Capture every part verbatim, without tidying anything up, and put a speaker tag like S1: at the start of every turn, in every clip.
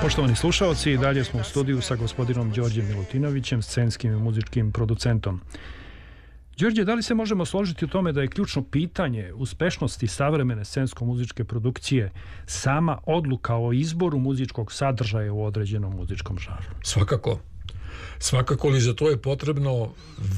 S1: Poštovani slušalci, i dalje smo u studiju sa gospodinom Đorđem Milutinovićem, scenskim i muzičkim producentom. Đorđe, da li se možemo složiti u tome da je ključno pitanje uspešnosti savremene scensko-muzičke produkcije sama odluka o izboru muzičkog sadržaja u određenom muzičkom žanru?
S2: Svakako. Svakako, li za to je potrebno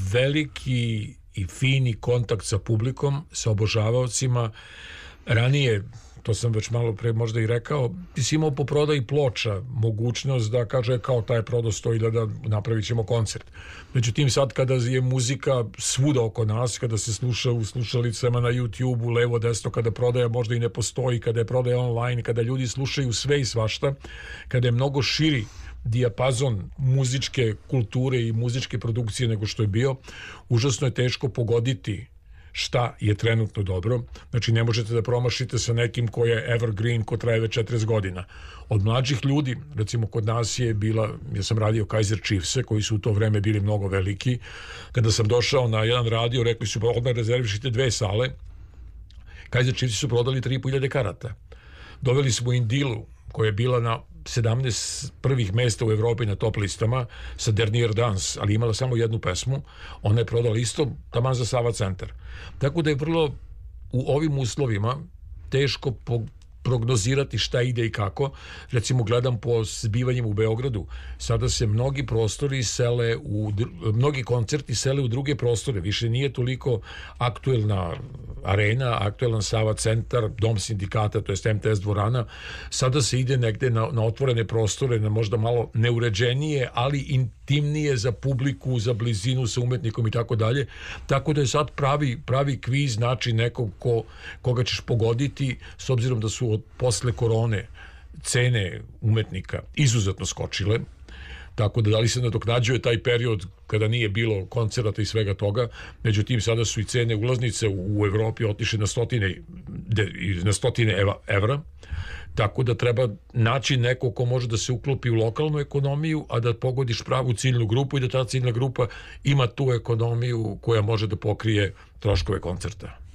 S2: veliki i fini kontakt sa publikom, sa obožavaocima. Ranije, to sam već malo pre možda i rekao, ti si imao po prodaji ploča mogućnost da kaže kao taj prodao sto hiljada, napravit ćemo koncert. Međutim, sad kada je muzika svuda oko nas, kada se sluša u slušalicama na YouTube-u, levo, desno, kada prodaja možda i ne postoji, kada je prodaja online, kada ljudi slušaju sve i svašta, kada je mnogo širi dijapazon muzičke kulture i muzičke produkcije nego što je bio, užasno je teško pogoditi šta je trenutno dobro. Znači, ne možete da promašite sa nekim ko je evergreen, ko traje već četrdeset godina. Od mlađih ljudi, recimo kod nas je bila, ja sam radio Kaiser Chiefse, koji su u to vreme bili mnogo veliki. Kada sam došao na jedan radio, rekli su, pa odmah rezervišite dve sale. Kaiser Chiefsi su prodali tri i po hiljade karata. Doveli smo Indilu, koja je bila na sedamnaest prvih mesta u Evropi na top listama, sa Dernier Dance, ali imala samo jednu pesmu. Ona je prodala isto taman za Sava centar. Tako da je vrlo u ovim uslovima teško po prognozirati šta ide i kako. Recimo, gledam po zbivanjima u Beogradu, sada se mnogi prostori sele u, mnogi koncerti sele u druge prostore, više nije toliko aktuelna arena, aktuelan Sava centar, Dom sindikata, to jest M T S dvorana, sada se ide negde na, na otvorene prostore, na možda malo neuređenije, ali intimnije za publiku, za blizinu sa umetnikom i tako dalje. Tako da je sad pravi, pravi kviz, znači nekog ko, koga ćeš pogoditi, s obzirom da su od posle korone cene umetnika izuzetno skočile, tako da da li se nadoknađuje taj period kada nije bilo koncerata i svega toga. Međutim, sada su i cene ulaznice u, u Evropi otišle na stotine, de, na stotine eva, evra, tako da treba naći neko ko može da se uklopi u lokalnu ekonomiju, a da pogodiš pravu ciljnu grupu i da ta ciljna grupa ima tu ekonomiju koja može da pokrije troškove koncerta.